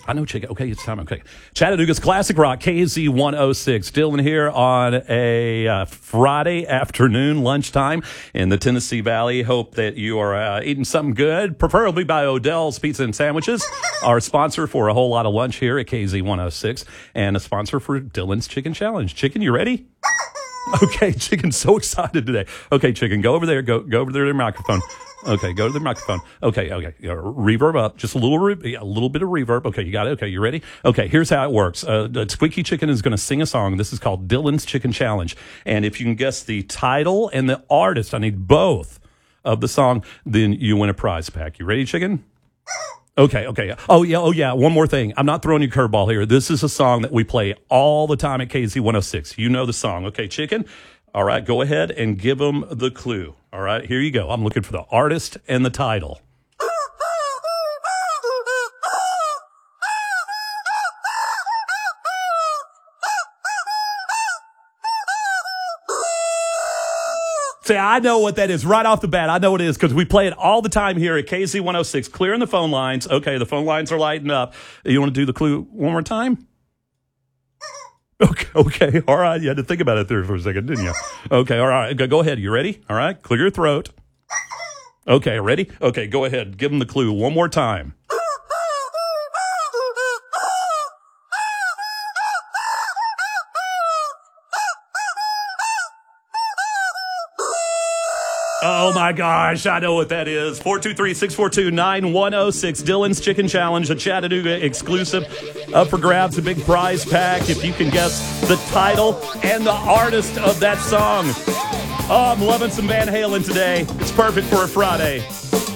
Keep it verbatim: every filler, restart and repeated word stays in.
I know chicken. Okay, it's time. Okay. Chattanooga's Classic Rock, K Z one oh six. Dylan here on a uh, Friday afternoon, lunchtime in the Tennessee Valley. Hope that you are uh, eating something good, preferably by Odell's Pizza and Sandwiches, our sponsor for a whole lot of lunch here at K Z one oh six, and a sponsor for Dylan's Chicken Challenge. Chicken, you ready? Okay, Chicken's so excited today. Okay, Chicken, go over there. Go go over there to the microphone. Okay, go to the microphone. Okay, okay. Uh, reverb up. Just a little re- a little bit of reverb. Okay, you got it? Okay, you ready? Okay, here's how it works. Uh, the Squeaky Chicken is going to sing a song. This is called Dylan's Chicken Challenge. And if you can guess the title and the artist, I need both of the song, then you win a prize pack. You ready, Chicken? Okay, okay. Oh, yeah, oh, yeah. One more thing. I'm not throwing you a curveball here. This is a song that we play all the time at K Z one oh six. You know the song. Okay, Chicken? All right, go ahead and give them the clue. All right, here you go. I'm looking for the artist and the title. See, I know what that is right off the bat. I know what it is because we play it all the time here at K Z one oh six. Clearing the phone lines. Okay, the phone lines are lighting up. You want to do the clue one more time? Okay, okay, all right. You had to think about it there for a second, didn't you? Okay, all right. Go, go ahead. You ready? All right. Clear your throat. Okay, ready? Okay, go ahead. Give them the clue one more time. Oh, my gosh. I know what that is. four two three, six four two, nine one oh six. Dylan's Chicken Challenge, a Chattanooga exclusive. Up for grabs, a big prize pack if you can guess the title and the artist of that song. Oh, I'm loving some Van Halen today. It's perfect for a Friday.